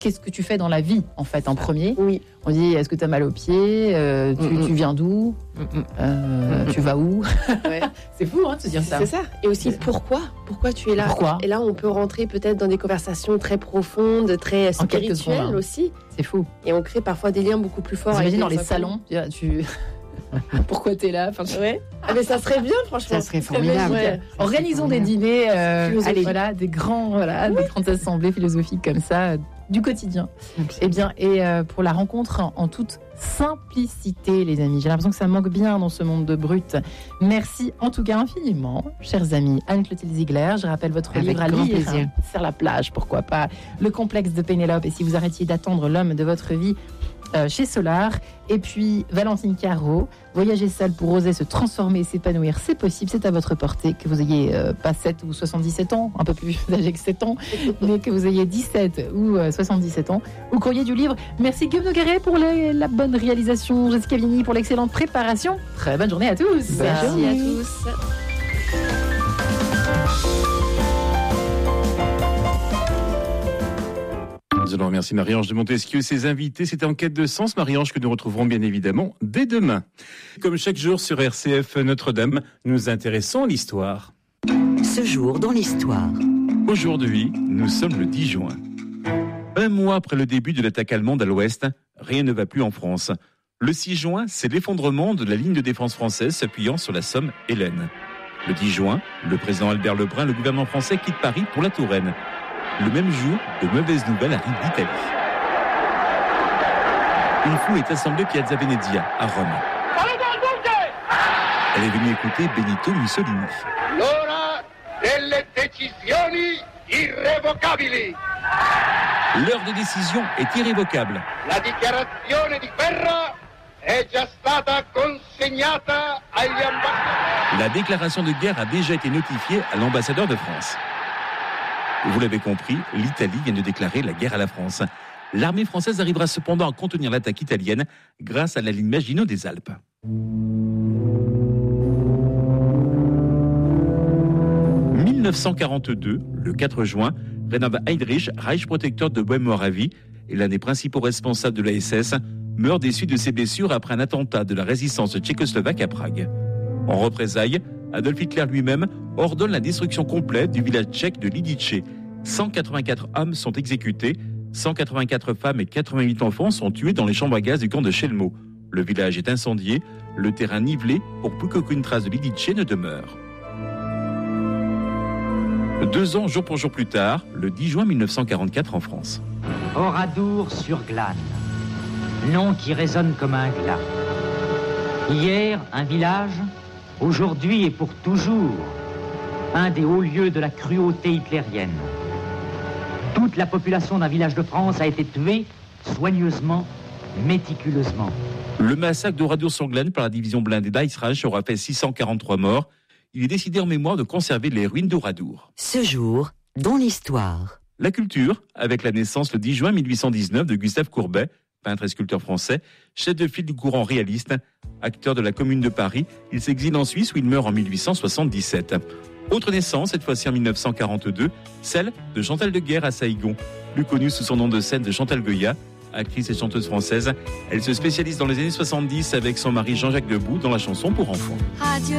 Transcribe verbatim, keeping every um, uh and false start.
qu'est-ce que tu fais dans la vie, en fait, en premier. Oui. On dit, est-ce que tu as mal aux pieds euh, tu, Mm-mm. tu viens d'où Mm-mm. euh, Mm-mm. Tu vas où Ouais. C'est fou, hein, de se dire ça. C'est ça. Et aussi, pourquoi Pourquoi tu es là Pourquoi Et là, on peut rentrer peut-être dans des conversations très profondes, très En quelques secondes, spirituelles hein. aussi. C'est fou. Et on crée parfois des liens beaucoup plus forts. J'imagine dans avec les inconnus. salons, tu... pourquoi t'es là enfin, tu... Ouais. Ah, mais ça serait bien, franchement. Ça serait Ça serait formidable. bien, ouais. Organisons des dîners, euh, Philosophiques. allez, voilà, des grands, voilà, des grandes assemblées philosophiques comme ça, euh, du quotidien. Eh bien, et euh, pour la rencontre en, en toute simplicité, les amis. J'ai l'impression que ça manque bien dans ce monde de brut. Merci en tout cas infiniment, chers amis. Anne-Clotilde Ziegler, je rappelle votre Avec livre à grand lire, plaisir. Sur la plage, pourquoi pas, Le complexe de Pénélope, et si vous arrêtiez d'attendre l'homme de votre vie, Euh, chez Solar. Et puis Valentine Caro, voyager seule pour oser se transformer et s'épanouir, c'est possible, c'est à votre portée, que vous ayez euh, pas sept ou soixante-dix-sept ans, un peu plus âgé que sept ans, mais que vous ayez dix-sept ou euh, soixante-dix-sept ans, au courrier du livre. Merci Guillaume Nogueret pour les- la bonne réalisation, Jessica Vigny pour l'excellente préparation. Très bonne journée à tous. Merci à tous. Nous allons remercier Marie-Ange de Montesquieu et ses invités. C'était En quête de sens, Marie-Ange, que nous retrouverons bien évidemment dès demain. Comme chaque jour sur R C F Notre-Dame, nous nous intéressons à l'histoire. Ce jour dans l'histoire. Aujourd'hui, nous sommes le dix juin. Un mois après le début de l'attaque allemande à l'ouest, rien ne va plus en France. Le six juin, c'est l'effondrement de la ligne de défense française s'appuyant sur la Somme Hélène. Le dix juin, le président Albert Lebrun, le gouvernement français quitte Paris pour la Touraine. Le même jour, de mauvaises nouvelles arrivent d'Italie. Une foule est assemblée Piazza Venezia, à Rome. Elle est venue écouter Benito Mussolini. L'ora delle decisioni irrevocabili. L'heure de décision est irrévocable. La dichiarazione di guerra è già stata consegnata agli ambasciatori. La déclaration de guerre a déjà été notifiée à l'ambassadeur de France. Vous l'avez compris, l'Italie vient de déclarer la guerre à la France. L'armée française arrivera cependant à contenir l'attaque italienne grâce à la ligne Maginot des Alpes. dix-neuf cent quarante-deux, le quatre juin, Reinhard Heydrich, Reichsprotecteur de Bohême-Moravie et l'un des principaux responsables de la S S, meurt des suites de ses blessures après un attentat de la résistance tchécoslovaque à Prague. En représailles, Adolf Hitler lui-même ordonne la destruction complète du village tchèque de Lidice. cent quatre-vingt-quatre hommes sont exécutés, cent quatre-vingt-quatre femmes et quatre-vingt-huit enfants sont tués dans les chambres à gaz du camp de Chelmo. Le village est incendié, le terrain nivelé pour plus qu'aucune trace de Lidice ne demeure. Deux ans, jour pour jour plus tard, le dix juin mille neuf cent quarante-quatre en France. Oradour-sur-Glane, nom qui résonne comme un glas. Hier, un village, aujourd'hui et pour toujours, un des hauts lieux de la cruauté hitlérienne. Toute la population d'un village de France a été tuée soigneusement, méticuleusement. Le massacre d'Oradour-sur-Glane par la division blindée d'Eichreich aura fait six cent quarante-trois morts. Il est décidé en mémoire de conserver les ruines d'Oradour. Ce jour dans l'histoire. La culture, avec la naissance le dix juin mille huit cent dix-neuf de Gustave Courbet, peintre et sculpteur français, chef de file du courant réaliste, acteur de la Commune de Paris. Il s'exile en Suisse où il meurt en mille huit cent soixante-dix-sept. Autre naissance, cette fois-ci en mille neuf cent quarante-deux, celle de Chantal de Guerre à Saïgon, plus connue sous son nom de scène de Chantal Goya. Actrice et chanteuse française, elle se spécialise dans les années soixante-dix avec son mari Jean-Jacques Debout dans la chanson pour enfants. Adieu